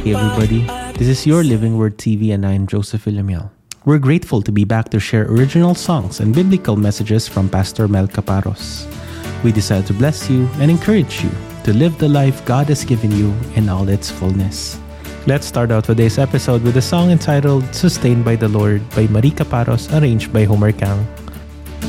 Hey everybody, this is your Living Word TV and I'm Joseph Villamil. We're grateful to be back to share original songs and biblical messages from Pastor Mel Caparos. We desire to bless you and encourage you to live the life God has given you in all its fullness. Let's start out today's episode with a song entitled Sustained by the Lord by Marie Caparos, arranged by Homer Kang.